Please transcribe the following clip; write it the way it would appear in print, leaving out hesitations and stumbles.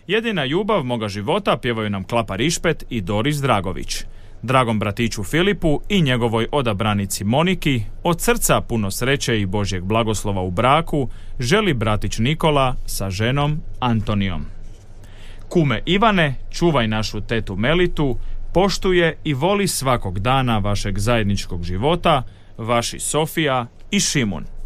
Jedina ljubav moga života pjevaju nam Klapa Rišpet i Doris Dragović. Dragom bratiću Filipu i njegovoj odabranici Moniki od srca puno sreće i Božjeg blagoslova u braku želi bratić Nikola sa ženom Antonijom. Kume Ivane, čuvaj našu tetu Melitu, poštuje i voli svakog dana vašeg zajedničkog života, vaši Sofija i Šimun.